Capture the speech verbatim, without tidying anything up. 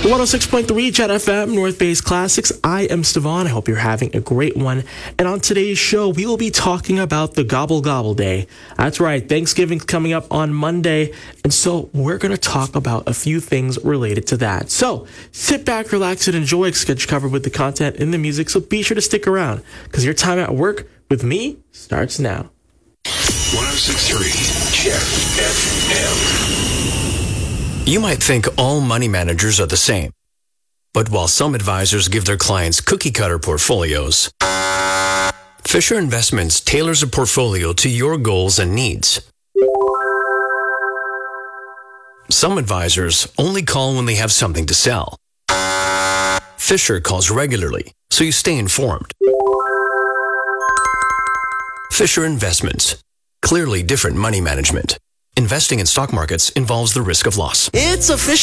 one oh six point three Chat F M, North Bay's Classics. I am Stevon. I hope you're having a great one. And on today's show, we will be talking about the Gobble Gobble Day. That's right, Thanksgiving's coming up on Monday. And so we're going to talk about a few things related to that. So sit back, relax, and enjoy. Get you covered with the content and the music. So be sure to stick around because your time at work with me starts now. one oh six point three Chat F M. You might think all money managers are the same. But while some advisors give their clients cookie-cutter portfolios, Fisher Investments tailors a portfolio to your goals and needs. Some advisors only call when they have something to sell. Fisher calls regularly, so you stay informed. Fisher Investments. Clearly different money management. Investing in stock markets involves the risk of loss. It's official.